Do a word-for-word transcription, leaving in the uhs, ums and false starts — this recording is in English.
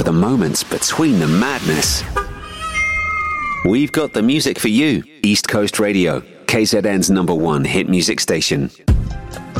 the moments between the madness. We've got the music for you. East Coast Radio, K Z N's number one hit music station.